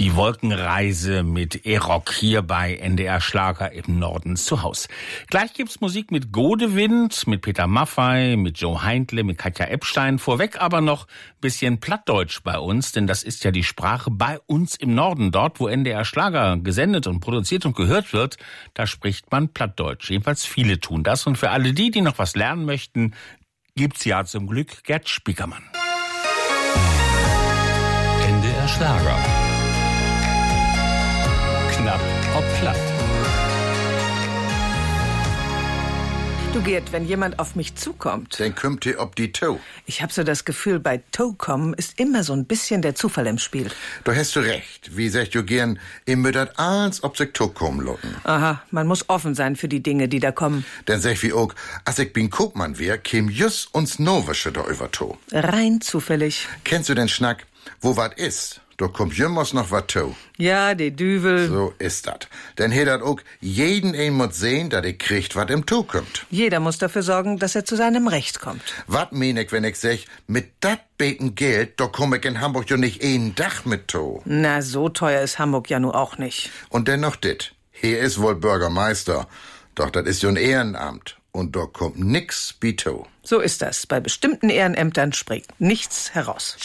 Die Wolkenreise mit E-Rock hier bei NDR Schlager im Norden zu Haus. Gleich gibt's Musik mit Godewind, mit Peter Maffay, mit Joe Heindle, mit Katja Epstein. Vorweg aber noch ein bisschen Plattdeutsch bei uns, denn das ist ja die Sprache bei uns im Norden. Dort, wo NDR Schlager gesendet und produziert und gehört wird, da spricht man Plattdeutsch. Jedenfalls viele tun das. Und für alle die noch was lernen möchten, gibt's ja zum Glück Gerd Spiekermann. NDR Schlager. Knapp ob platt. Du Gerd, wenn jemand auf mich zukommt, dann kommt ihr ob die Toe. ich habe so das Gefühl, bei Toe kommen ist immer so ein bisschen der Zufall im Spiel. Da hast du recht. Wie sagt du gern, ihr müttert als ob sich Toe kommen lotten. Aha, man muss offen sein für die Dinge, die da kommen. Dann sag wie auch, als ich bin Koopmann wär, käm just uns Nowische da über Toe. Rein zufällig. Kennst du den Schnack, wo wat ist? Da kommt jümmers noch wat Toe. Ja, die Düvel. So ist dat. Denn he dat auch jeden ein muss sehen, dat er kriegt, wat im Toe kommt. Jeder muss dafür sorgen, dass er zu seinem Recht kommt. Wat mein ich, wenn ich sag, mit dat beten Geld, da komm ich in Hamburg ja nicht einen Dach mit Toe. Na, so teuer ist Hamburg ja nun auch nicht. Und denn noch dit. Hier ist wohl Bürgermeister. Doch dat ist ja ein Ehrenamt. Und da kommt nix bi Toe. So ist das. Bei bestimmten Ehrenämtern springt nichts heraus.